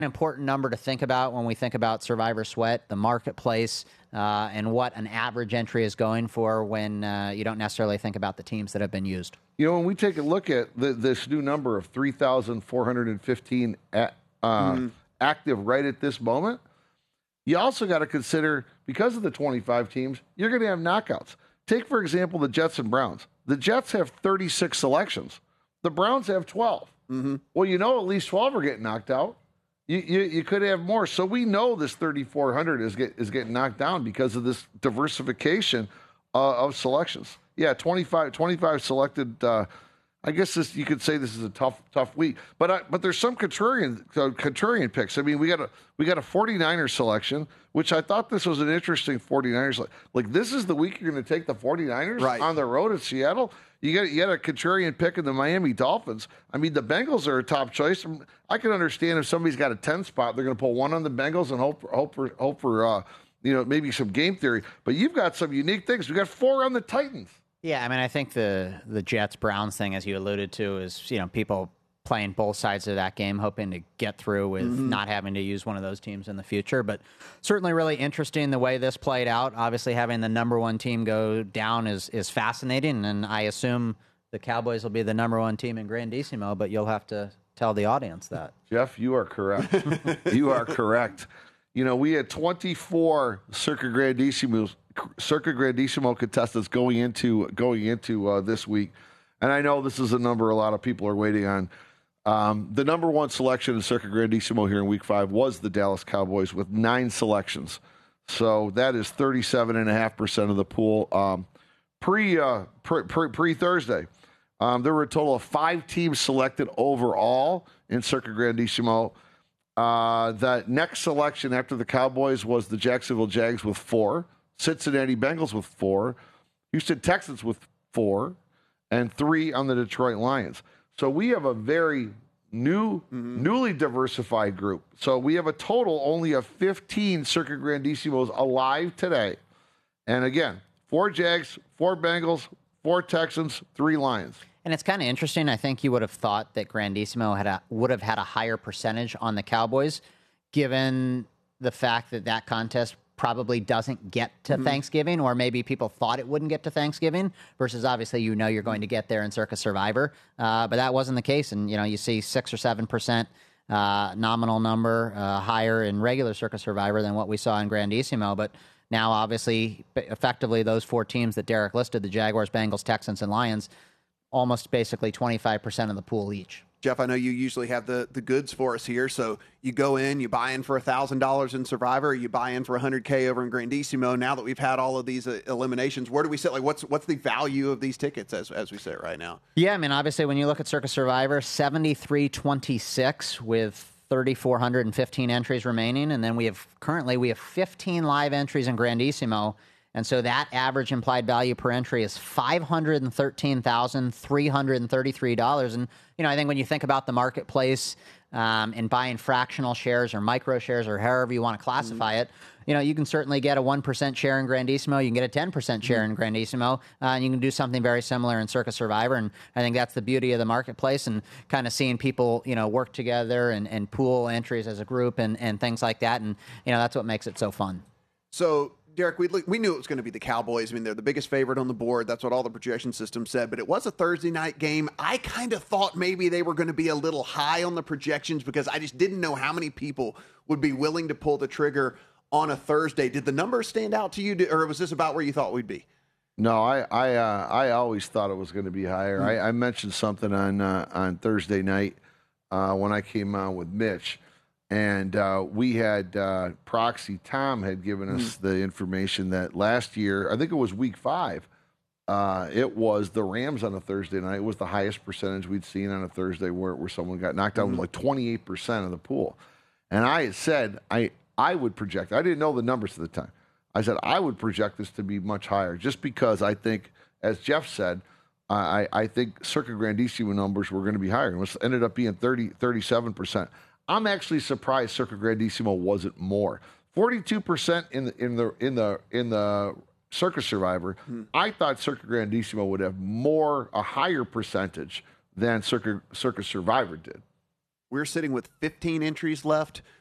An important number to think about when we think about Survivor Sweat, the marketplace, and what an average entry is going for when you don't necessarily think about the teams that have been used. You know, when we take a look at this new number of 3,415 active right at this moment, you also got to consider, because of the 25 teams, you're going to have knockouts. Take, for example, the Jets and Browns. The Jets have 36 selections. The Browns have 12. Well, you know at least 12 are getting knocked out. You could have more. So we know this 3,400 is getting knocked down because of this diversification of selections. Yeah, 25 selected. I guess you could say this is a tough week. But there's some contrarian picks. I mean, we got a 49ers selection, which I thought this was an interesting 49ers. Like this is the week you're going to take the 49ers on the road at Seattle. You got a contrarian pick in the Miami Dolphins. I mean, the Bengals are a top choice. I can understand if somebody's got a 10 spot, they're going to pull one on the Bengals and hope for maybe some game theory. But you've got some unique things. We got 4 on the Titans. Yeah, I mean, I think the Jets-Browns thing, as you alluded to, is people playing both sides of that game, hoping to get through with not having to use one of those teams in the future. But certainly really interesting the way this played out. Obviously, having the number one team go down is fascinating, and I assume the Cowboys will be the number one team in Grandissimo, but you'll have to tell the audience that. Jeff, you are correct. You are correct. You know, we had 24 Circa Grandissimo contestants going into this week, and I know this is a number a lot of people are waiting on. The number one selection in Circa Grandissimo here in Week 5 was the Dallas Cowboys with 9 selections, so that is 37.5% of the pool. Pre Thursday, there were a total of 5 teams selected overall in Circa Grandissimo. The next selection after the Cowboys was the Jacksonville Jags with 4. Cincinnati Bengals with 4, Houston Texans with 4, and 3 on the Detroit Lions. So we have a very newly diversified group. So we have a total only of 15 Circa Grandissimos alive today. And again, 4 Jags, 4 Bengals, 4 Texans, 3 Lions. And it's kind of interesting. I think you would have thought that Grandissimo would have had a higher percentage on the Cowboys, given the fact that contest probably doesn't get to Thanksgiving, or maybe people thought it wouldn't get to Thanksgiving, versus obviously you're going to get there in Circa Survivor. But that wasn't the case. And, you see 6 or 7% nominal number higher in regular Circa Survivor than what we saw in Grandissimo. But now, obviously, effectively, those 4 teams that Derek listed, the Jaguars, Bengals, Texans, and Lions, almost basically 25% of the pool each. Jeff, I know you usually have the goods for us here. So you go in, you buy in for $1,000 in Survivor, you buy in for $100K over in Grandissimo. Now that we've had all of these eliminations, where do we sit? Like, what's the value of these tickets as we sit right now? Yeah, I mean, obviously, when you look at Circa Survivor, 73.26 with 3,415 entries remaining, and then we have 15 live entries in Grandissimo. And so that average implied value per entry is $513,333. And, I think when you think about the marketplace and buying fractional shares or micro shares or however you want to classify it, you can certainly get a 1% share in Grandissimo. You can get a 10% share in Grandissimo. And you can do something very similar in Circa Survivor. And I think that's the beauty of the marketplace, and kind of seeing people, work together and pool entries as a group and things like that. And, that's what makes it so fun. So, Derek, we knew it was going to be the Cowboys. I mean, they're the biggest favorite on the board. That's what all the projection systems said. But it was a Thursday night game. I kind of thought maybe they were going to be a little high on the projections because I just didn't know how many people would be willing to pull the trigger on a Thursday. Did the numbers stand out to you, or was this about where you thought we'd be? No, I always thought it was going to be higher. I mentioned something on Thursday night when I came on with Mitch. And we had Proxy Tom had given us the information that last year, I think it was Week 5, it was the Rams on a Thursday night. It was the highest percentage we'd seen on a Thursday where someone got knocked out. It was like 28% of the pool. And I had said I would project. I didn't know the numbers at the time. I said I would project this to be much higher just because I think, as Jeff said, I think Circa Grandissimo numbers were going to be higher. It ended up being 37%. I'm actually surprised Circa Grandissimo wasn't more. 42% in the Circa Survivor. I thought Circa Grandissimo would have a higher percentage than Circa Survivor did. We're sitting with 15 entries left.